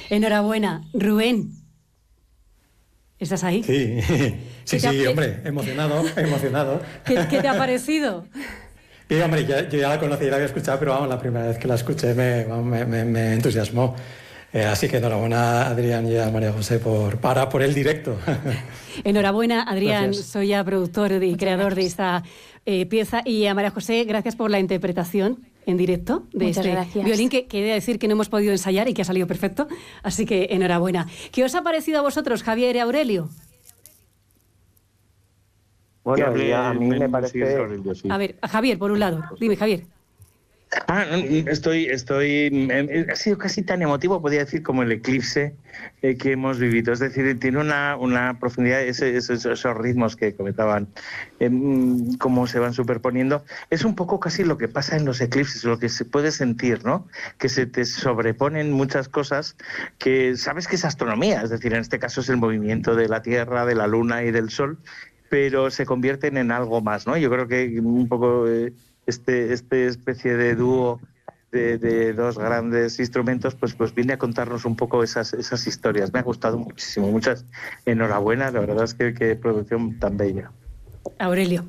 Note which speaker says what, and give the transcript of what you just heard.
Speaker 1: Enhorabuena. Rubén, ¿estás ahí?
Speaker 2: Sí, sí, hombre, emocionado.
Speaker 1: ¿Qué te ha parecido?
Speaker 2: Y, hombre, yo ya la conocía y la había escuchado, pero vamos, la primera vez que la escuché me entusiasmó. Así que enhorabuena, Adrián, y a María José por el directo.
Speaker 1: Enhorabuena, Adrián
Speaker 2: Gracias.
Speaker 1: Soya, productor y creador de esta pieza. Y a María José, gracias por la interpretación en directo de violín, que he de decir que no hemos podido ensayar y que ha salido perfecto. Así que enhorabuena. ¿Qué os ha parecido a vosotros, Javier y Aurelio?
Speaker 3: Bueno, a mí me parece...
Speaker 1: A ver, a Javier, por un lado. Dime, Javier.
Speaker 4: Ha sido casi tan emotivo, podría decir, como el eclipse que hemos vivido. Es decir, tiene una profundidad, esos ritmos que comentaban, cómo se van superponiendo. Es un poco casi lo que pasa en los eclipses, lo que se puede sentir, ¿no? Que se te sobreponen muchas cosas que sabes que es astronomía, es decir, en este caso es el movimiento de la Tierra, de la Luna y del Sol, pero se convierten en algo más, ¿no? Yo creo que un poco este especie de dúo de dos grandes instrumentos, pues viene a contarnos un poco esas historias. Me ha gustado muchísimo. Muchas enhorabuena, la verdad es que qué producción tan bella.
Speaker 1: Aurelio.